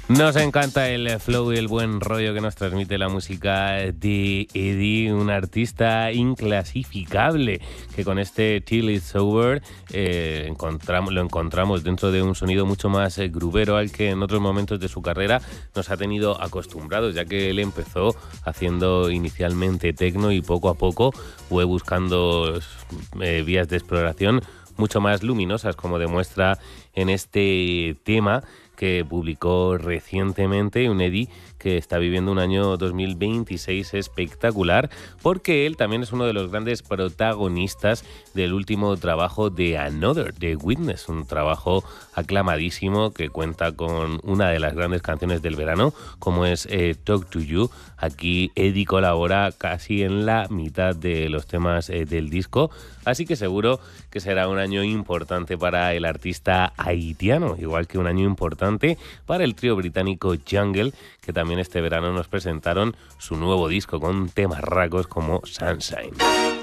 Nos encanta el flow y el buen rollo que nos transmite la música de Eddie, un artista inclasificable que con este Till It's Over lo encontramos dentro de un sonido mucho más groovero al que en otros momentos de su carrera nos ha tenido acostumbrados, ya que él empezó haciendo inicialmente techno y poco a poco fue buscando vías de exploración mucho más luminosas, como demuestra en este tema que publicó recientemente, un Eddie que está viviendo un año 2026 espectacular, porque él también es uno de los grandes protagonistas del último trabajo de Another, de Witness, un trabajo aclamadísimo que cuenta con una de las grandes canciones del verano, como es Talk to You. Aquí Eddie colabora casi en la mitad de los temas del disco, así que seguro que será un año importante para el artista haitiano, igual que un año importante para el trío británico Jungle, que también este verano nos presentaron su nuevo disco con temas racos como Sunshine.